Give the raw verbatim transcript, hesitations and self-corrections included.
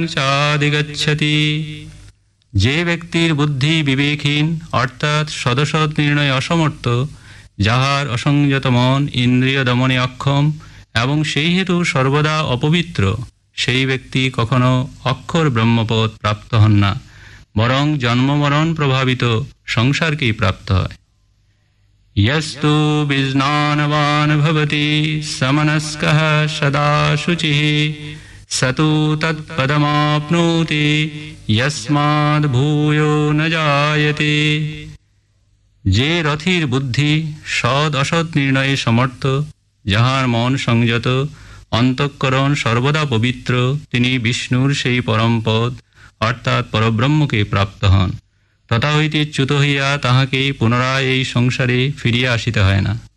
চাদিগচ্ছতি। যে ব্যক্তির বুদ্ধি বিবেকহীন অর্থাৎ সদসৎ নির্ণয় অসমর্থ, যাহার অসংযত মন ইন্দ্রিয় দমনে অক্ষম এবং সেই হেতু সর্বদা অপবিত্র, সেই ব্যক্তি কখনো অক্ষর ব্রহ্মপদ প্রাপ্ত হন না, বরং জন্মমরণ প্রভাবিত সংসারকেই প্রাপ্ত হয়। यस्तु विज्ञानवान् भवति समनस्कः सदा शुचिः स तु तत्पदमाप्नोति यस्माद् भूयो न जायते। যে রথির বুদ্ধি সৎ অসৎ নির্ণয়ে সমর্থ, যাহার মন সংযত, অন্তঃকরণ সর্বদা পবিত্র, তিনি বিষ্ণুর সেই পরম পদ অর্থাৎ পরব্রহ্মকে প্রাপ্ত হন। তথা হইতে চ্যুত হইয়া তাহাকে পুনরায় এই সংসারে ফিরিয়া আসিতে হয় না।